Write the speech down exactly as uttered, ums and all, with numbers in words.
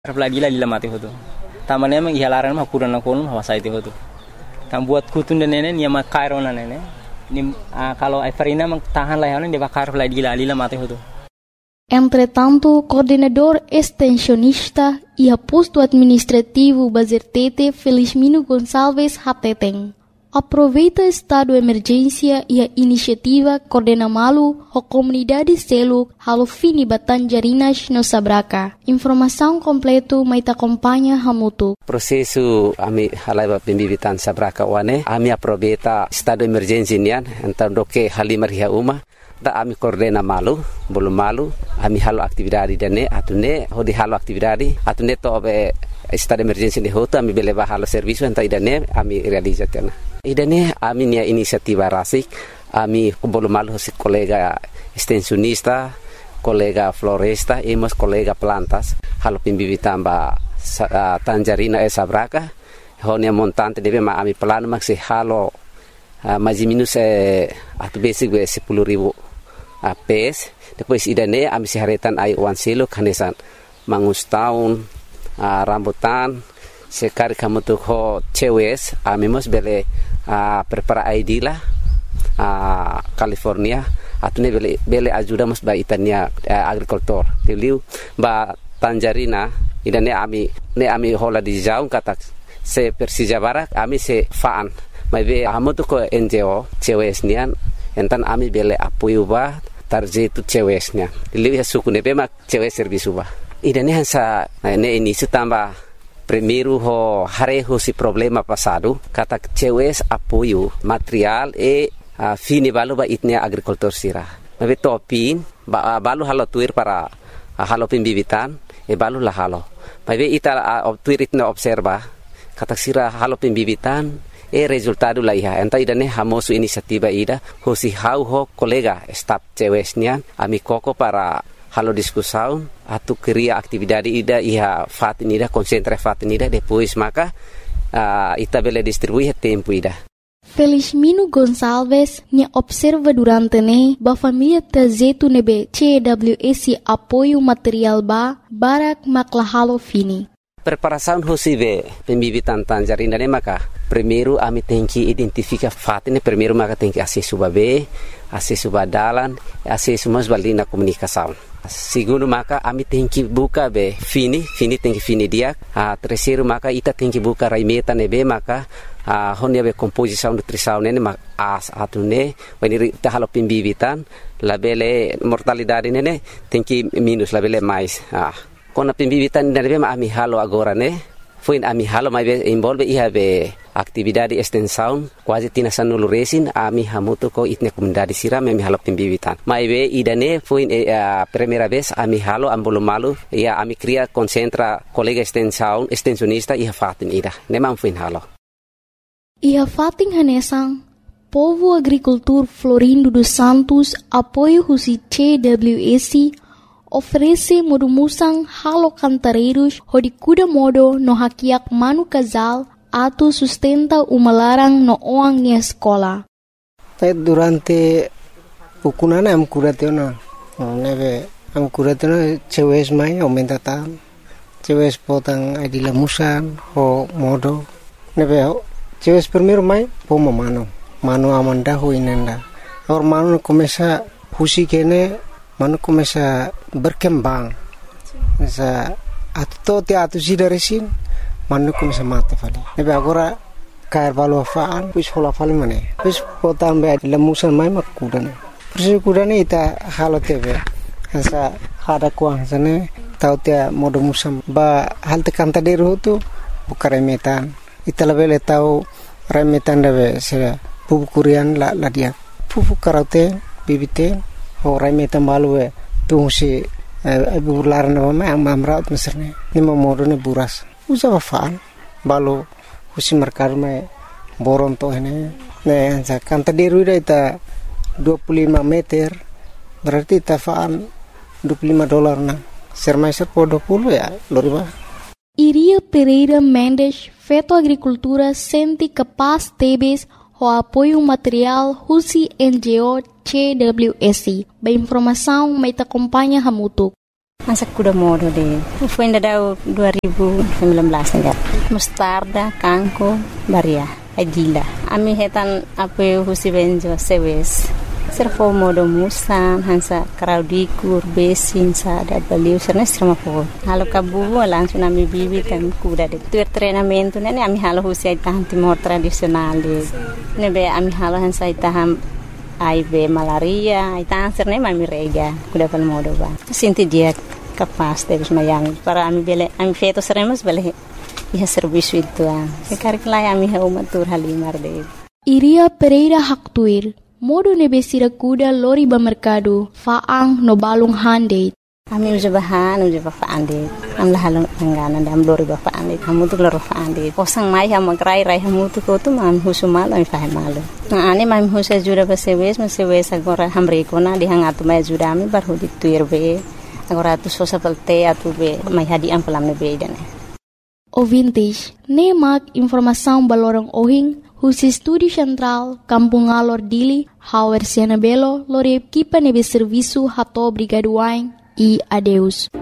Lagi lagi lamati hoto. Tamane mang ihalaran ma kurana kon hawasa itu hoto. Tam buat kutun dan nene ni ma kairona nene. Ni uh, kalau Everina mang tahan layanan dia bakar lagi lagi lamati hoto. Entretanto, coordenador extensionista e aposto administrativo Bazertete Felizmino Gonçalves Hateteng aproveita estado de emergência e a iniciativa Coordena Malu a comunidade selo halo fini Batanjarinas no Sabraca. Informação completo mai acompanha hamutu. Prosesu ami halaiba pembibitan Sabraca wane ami aproveita estado de emergência nian então do que halimar ria uma da ami Coordena Malu bolu malu ami halo atividade dene atune hodi halo atividade atune to be estado de emergência de hoto ami beleva halo serviço então idane ami realizatena. Idane ami nia inisiativa rasik ami bolu malu si colega extensionista colega floresta e mos colega plantas halo pembibitan ba uh, Tanjarina e Sabraca honia montante deve ma ami plano maxi halo uh, mais minus eh, atu basic we sepuluh ribu uh, pes depois idane ami siharetan ai wan silo kanesan mangus tahun uh, rambutan sekar kamu tu ho cewes ami mos bele uh, prepara I D lah uh, California atune bele bele ajuda mos ba itania uh, agricultor teliu ba Tanjarina idane ami ne ami hola di jaung kata se Persija Barak ami se faan mai be amo tu ko N G O cewes nian entan ami bele apoio ba tarje tu cewes nian teliu ya suku ne be mak cewes servisu ba idane hansa ne ini sutamba primeiro ho hareho si problema passado kata cewes apoio material e uh, fini balu ba itnia agricultor sira mabe topin ba uh, balu halo tuir para uh, halo pembibitan e balu la halo mabe ita uh, tuir itna observa kata sira halo pembibitan e resultado la iha enta idane hamosu inisiativa ida ho si hau ho kolega staff cewes nian ami koko para halo discussão atu queria atividade ida ia fatin ida concentra fatin ida depois maka uh, ita bele distribuir tempo ida. Felizmino Gonçalves nya observa durante ne ba família tazetu nebe C W S apoio material ba barak makla halo fini. Preparação hosive pembibitan Tanjarina ne maka primeiro ami tem que identificar fatin primeiro maka tem que acesso ba be acesso ba dalan acesso mas balina comunicação. Segundo maka ami tem que buka be fini fini tem que fini dia a terceiro maka ita tem que buka raimeta nebe maka a honia be composição nutrição nene mak as atune when ita halo pembibitan labele mortalidade nene tem que minus labele mais ah kona pembibitan nebe ma ami halo agora ne foi ami halo mai be involve iha be atividade extensão quase tina sanulu resin ami hamuto ko itne comunidade sira me halo pembibitan mai be idane foi a primeira vez ami halo ambolo malu ia ami cria concentra colega extensão extensionista iha fatin ida ne mam foi halo iha fatin hanesang povo agricultor Florindo dos Santos apoio husi C W S oferece modumusang halo cantareiros hodi kuda modo no hakiak manu casal atu sustenta uma larang no oang nia escola. Durante pukunana am kuratena neve am kuratena cewes mai aumenta tan cewes potang adila musan ho modo neve cewes primeiro mai pomo mano mano amanda ho inenda or mano começa husi kene mano começa berkembang sa atto te atu sidaresin mano começa mata fali nebe agora cair valo faan pus hola fali mane pus potam be lemusan mai makudan persi kudan ita halo tebe sa hada kuang sane tau te modo musam ba hal te kanta deru tu bukaremetan ita lebele tau remetan debe se pupukurian la la dia pupu karate bibite ho remetan balue tu si ibu laran ma amrat meserne ni modo ne buras usa faan balu husi merkar me boron to hene ne sa kanta deru ita dua puluh lima meter berarti tafaan dua puluh lima dolar na sermaiser po dua puluh ya loriba. Iria Pereira Mendes feto agricultura sente capaz tebes o apoio material husi N G O C W S ba informação mai ta acompanha hamutu. Masa kuda modo de. Foi ainda dau dua ribu sembilan belas enggak. Mustarda, kangko, baria, adila. Ami hetan apa husi benjo sewes. Servo modo musan, hansa kraudikur, besin, sada, baliu, serna serma po. Halo kabu, langsung ami bibit kan kuda de. Tuer treinamento nene ami halo husi aitahan timor tradisional de. Nebe ami halo hansa aitahan A I B malaria, aitahan serna ami rega, kuda pal modo ba. Sinti dia kapas de mayang para ami bele ami feto seremos bele ya serviço itu ah. Sekarang lai ami ha umatur halimar de. Iria Pereira Haktuir. Modo nebesira kuda lori ba merkado faang no balung hande. Ami uja bahan uja ba faande. Am la halong angana dam lori ba faande. Hamu tu loro faande. Osang mai ham magrai rai hamu tu ko tu mam husumal ami fahe malu. Na ani mam husa jura ba sewes ma sewes agora hamre ko na di hangatu mai jura ami bar hudi tuir be. Agora tu sosa pelte atu be mai hadi am pelam ne be dane. O vintage, nemak informação balorang ohing Husi Studi Central, Kampung Alor Dili, Hauer Siena Belo, Lore Equipa Nebe Serviço Hato Brigaduain e adeus.